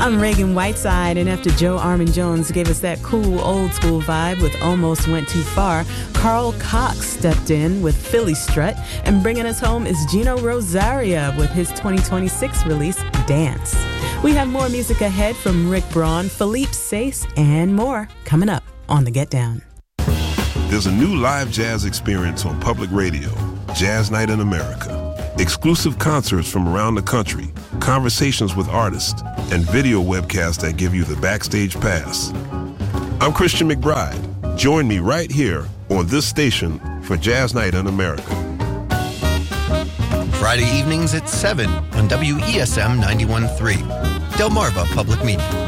I'm Reagan Whiteside, and after Joe Armon-Jones gave us that cool old school vibe with Almost Went Too Far, Carl Cox stepped in with Philly Strut, and bringing us home is Gino Rosaria with his 2026 release, Dance. We have more music ahead from Rick Braun, Philippe Sace, and more coming up on The Get Down. There's a new live jazz experience on public radio, Jazz Night in America. Exclusive concerts from around the country, conversations with artists, and video webcasts that give you the backstage pass. I'm Christian McBride. Join me right here on this station for Jazz Night in America. Friday evenings at 7 on WESM 91.3, Delmarva Public Media.